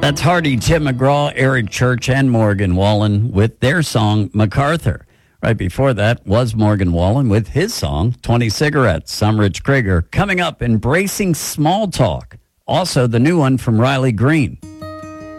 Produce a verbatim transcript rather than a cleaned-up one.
That's Hardy, Tim McGraw, Eric Church, and Morgan Wallen with their song, MacArthur. Right before that was Morgan Wallen with his song, twenty cigarettes. I'm Rich Krieger. Coming up, Embracing Small Talk. Also, the new one from Riley Green.